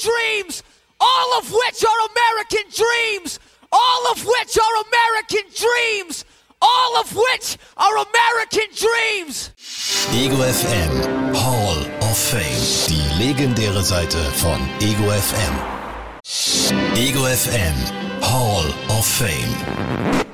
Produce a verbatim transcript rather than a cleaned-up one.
dreams, all of which are American dreams, all of which are American dreams, all of which are American dreams. Ego F M Hall of Fame. Die legendäre Seite von Ego F M. Ego F M Hall of Fame.